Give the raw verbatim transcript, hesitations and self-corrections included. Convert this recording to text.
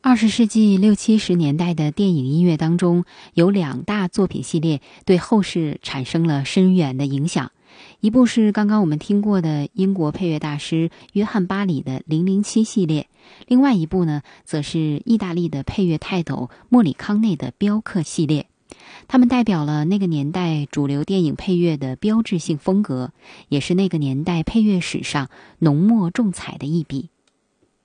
二十世纪六七十年代的电影音乐当中，有两大作品系列对后世产生了深远的影响。一部是刚刚我们听过的英国配乐大师约翰巴里的零零七系列，另外一部呢，则是意大利的配乐泰斗莫里康内的雕刻系列。他们代表了那个年代主流电影配乐的标志性风格，也是那个年代配乐史上浓墨重彩的一笔。